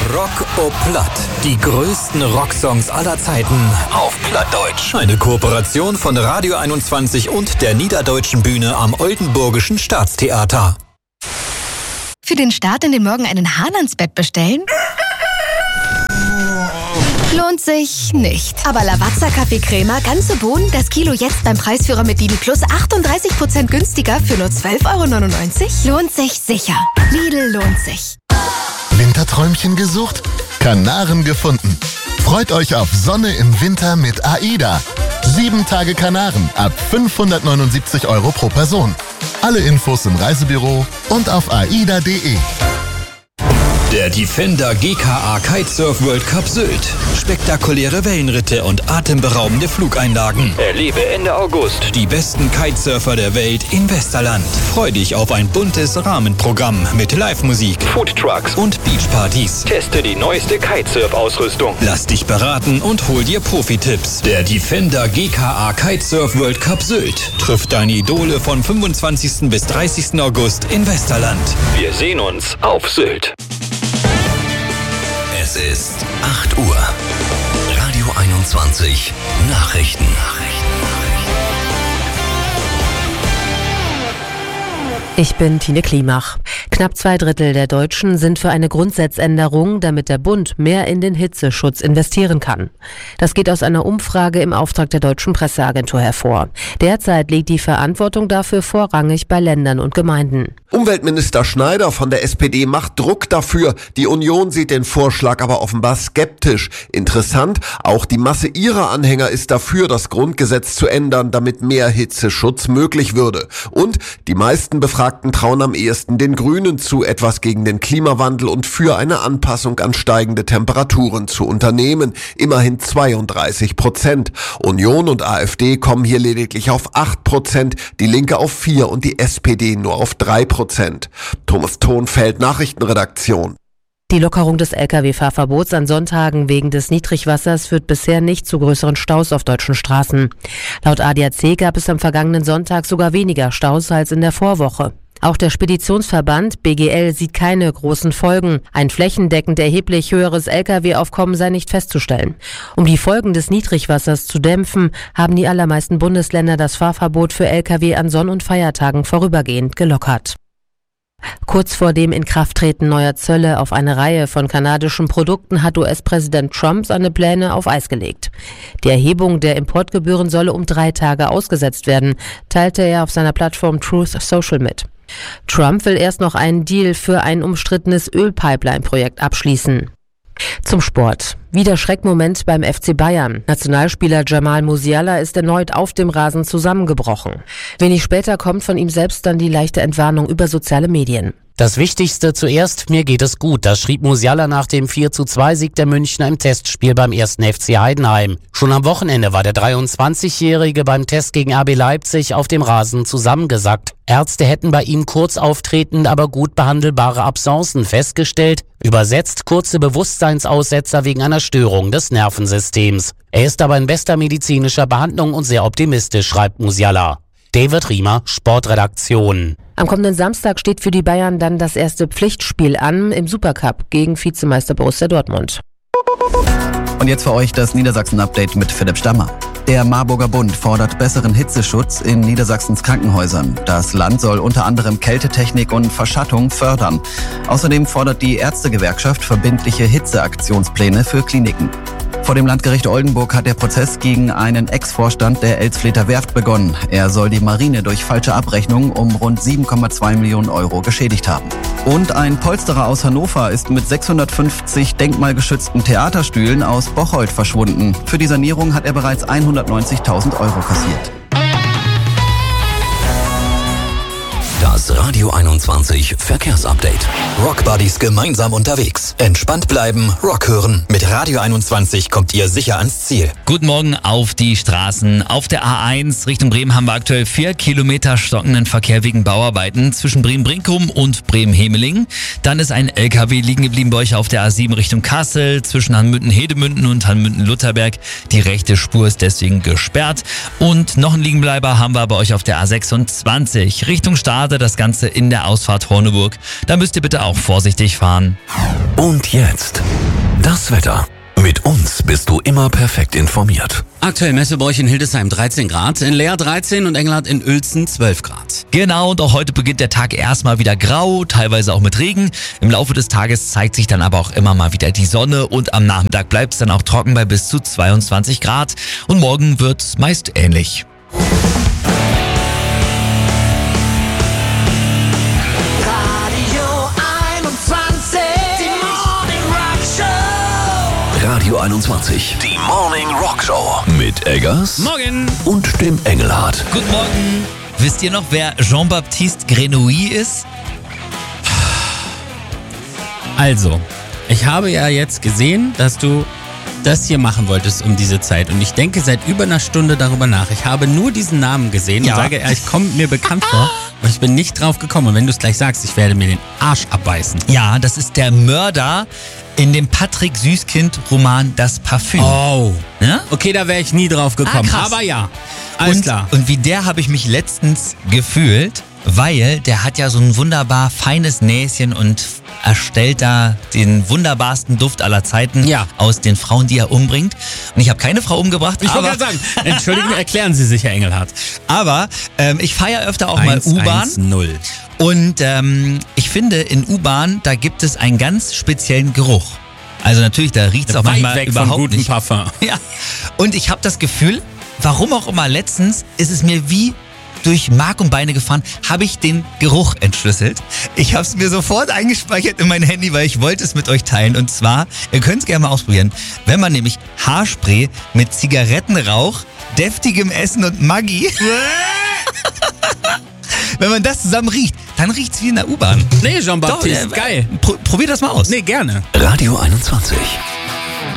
Rock au Platt. Die größten Rocksongs aller Zeiten auf Plattdeutsch. Eine Kooperation von Radio 21 und der Niederdeutschen Bühne am Oldenburgischen Staatstheater. Für den Start in den Morgen einen Hahn ans Bett bestellen? Lohnt sich nicht. Aber Lavazza Kaffeecrema, ganze Bohnen, das Kilo jetzt beim Preisführer mit Lidl Plus 38% günstiger für nur 12,99 €? Lohnt sich sicher. Lidl lohnt sich. Winterträumchen gesucht? Kanaren gefunden. Freut euch auf Sonne im Winter mit AIDA. 7 Tage Kanaren ab 579 € pro Person. Alle Infos im Reisebüro und auf aida.de. Der Defender GKA Kitesurf World Cup Sylt. Spektakuläre Wellenritte und atemberaubende Flugeinlagen. Erlebe Ende August die besten Kitesurfer der Welt in Westerland. Freu dich auf ein buntes Rahmenprogramm mit Live-Musik, Foodtrucks und Beachpartys. Teste die neueste Kitesurf-Ausrüstung. Lass dich beraten und hol dir Profi-Tipps. Der Defender GKA Kitesurf World Cup Sylt trifft deine Idole von 25. bis 30. August in Westerland. Wir sehen uns auf Sylt. Es ist 8 Uhr. Radio 21 Nachrichten. Ich bin Tine Klimach. Knapp 2/3 der Deutschen sind für eine Grundsatzänderung, damit der Bund mehr in den Hitzeschutz investieren kann. Das geht aus einer Umfrage im Auftrag der Deutschen Presseagentur hervor. Derzeit liegt die Verantwortung dafür vorrangig bei Ländern und Gemeinden. Umweltminister Schneider von der SPD macht Druck dafür. Die Union sieht den Vorschlag aber offenbar skeptisch. Interessant, auch die Masse ihrer Anhänger ist dafür, das Grundgesetz zu ändern, damit mehr Hitzeschutz möglich würde. Und die meisten Befragten trauen am ehesten den Grünen zu, etwas gegen den Klimawandel und für eine Anpassung an steigende Temperaturen zu unternehmen. Immerhin 32%. Union und AfD kommen hier lediglich auf 8%, die Linke auf 4% und die SPD nur auf 3%. Thomas Thonfeld, Nachrichtenredaktion. Die Lockerung des Lkw-Fahrverbots an Sonntagen wegen des Niedrigwassers führt bisher nicht zu größeren Staus auf deutschen Straßen. Laut ADAC gab es am vergangenen Sonntag sogar weniger Staus als in der Vorwoche. Auch der Speditionsverband BGL sieht keine großen Folgen. Ein flächendeckend erheblich höheres Lkw-Aufkommen sei nicht festzustellen. Um die Folgen des Niedrigwassers zu dämpfen, haben die allermeisten Bundesländer das Fahrverbot für Lkw an Sonn- und Feiertagen vorübergehend gelockert. Kurz vor dem Inkrafttreten neuer Zölle auf eine Reihe von kanadischen Produkten hat US-Präsident Trump seine Pläne auf Eis gelegt. Die Erhebung der Importgebühren solle um 3 Tage ausgesetzt werden, teilte er auf seiner Plattform Truth Social mit. Trump will erst noch einen Deal für ein umstrittenes Ölpipeline-Projekt abschließen. Zum Sport. Wieder Schreckmoment beim FC Bayern. Nationalspieler Jamal Musiala ist erneut auf dem Rasen zusammengebrochen. Wenig später kommt von ihm selbst dann die leichte Entwarnung über soziale Medien. Das Wichtigste zuerst, mir geht es gut, das schrieb Musiala nach dem 4:2-Sieg der Münchner im Testspiel beim 1. FC Heidenheim. Schon am Wochenende war der 23-Jährige beim Test gegen RB Leipzig auf dem Rasen zusammengesackt. Ärzte hätten bei ihm kurz auftretend, aber gut behandelbare Absencen festgestellt, übersetzt kurze Bewusstseinsaussetzer wegen einer Störung des Nervensystems. Er ist aber in bester medizinischer Behandlung und sehr optimistisch, schreibt Musiala. David Riemer, Sportredaktion. Am kommenden Samstag steht für die Bayern dann das erste Pflichtspiel an im Supercup gegen Vizemeister Borussia Dortmund. Und jetzt für euch das Niedersachsen-Update mit Philipp Stammer. Der Marburger Bund fordert besseren Hitzeschutz in Niedersachsens Krankenhäusern. Das Land soll unter anderem Kältetechnik und Verschattung fördern. Außerdem fordert die Ärztegewerkschaft verbindliche Hitzeaktionspläne für Kliniken. Vor dem Landgericht Oldenburg hat der Prozess gegen einen Ex-Vorstand der Elsfleter Werft begonnen. Er soll die Marine durch falsche Abrechnung um rund 7,2 Millionen € geschädigt haben. Und ein Polsterer aus Hannover ist mit 650 denkmalgeschützten Theaterstühlen aus Bocholt verschwunden. Für die Sanierung hat er bereits 190.000 € kassiert. Das Radio 21 Verkehrsupdate. Rockbuddies gemeinsam unterwegs. Entspannt bleiben, Rock hören. Mit Radio 21 kommt ihr sicher ans Ziel. Guten Morgen auf die Straßen. Auf der A1 Richtung Bremen haben wir aktuell 4 Kilometer stockenden Verkehr wegen Bauarbeiten zwischen Bremen-Brinkum und Bremen-Hemeling. Dann ist ein LKW liegen geblieben bei euch auf der A7 Richtung Kassel zwischen Hanmünden-Hedemünden und Hanmünden-Lutherberg. Die rechte Spur ist deswegen gesperrt. Und noch einen Liegenbleiber haben wir bei euch auf der A26 Richtung Stade. Das Ganze in der Ausfahrt Horneburg. Da müsst ihr bitte auch vorsichtig fahren. Und jetzt das Wetter. Mit uns bist du immer perfekt informiert. Aktuell Messebräuch in Hildesheim 13 Grad, in Leer 13 und Engelhardt in Uelzen 12 Grad. Genau, und auch heute beginnt der Tag erstmal wieder grau, teilweise auch mit Regen. Im Laufe des Tages zeigt sich dann aber auch immer mal wieder die Sonne und am Nachmittag bleibt es dann auch trocken bei bis zu 22 Grad. Und morgen wird es meist ähnlich. Radio 21, die Morning Rock Show. Mit Eggers. Morgen. Und dem Engelhardt. Guten Morgen. Wisst ihr noch, wer Jean-Baptiste Grenouille ist? Also, ich habe ja jetzt gesehen, dass du das hier machen wolltest um diese Zeit. Und ich denke seit über einer Stunde darüber nach. Ich habe nur diesen Namen gesehen und sage, ich komme mir bekannt vor. Aber ich bin nicht drauf gekommen. Und wenn du es gleich sagst, ich werde mir den Arsch abbeißen. Ja, das ist der Mörder in dem Patrick Süßkind-Roman Das Parfüm. Oh. Ja? Okay, da wäre ich nie drauf gekommen. Krass. Aber ja, alles klar. Und wie der habe ich mich letztens gefühlt, weil der hat ja so ein wunderbar feines Näschen und erstellt da den wunderbarsten Duft aller Zeiten aus den Frauen, die er umbringt. Und ich habe keine Frau umgebracht. Ich wollte gerade sagen, Entschuldigung, erklären Sie sich, Herr Engelhardt. Aber ich fahre ja öfter auch mal U-Bahn. 110. Und ich finde, in U-Bahn, da gibt es einen ganz speziellen Geruch. Also natürlich, da riecht es auch manchmal weg überhaupt von gutem nicht. Parfum. Ja. Und ich habe das Gefühl, warum auch immer letztens, ist es mir wie durch Mark und Beine gefahren, habe ich den Geruch entschlüsselt. Ich habe es mir sofort eingespeichert in mein Handy, weil ich wollte es mit euch teilen. Und zwar, ihr könnt es gerne mal ausprobieren, wenn man nämlich Haarspray mit Zigarettenrauch, deftigem Essen und Maggi, wenn man das zusammen riecht, dann riecht es wie in der U-Bahn. Nee, Jean-Baptiste, geil. Probier das mal aus. Nee, gerne. Radio 21.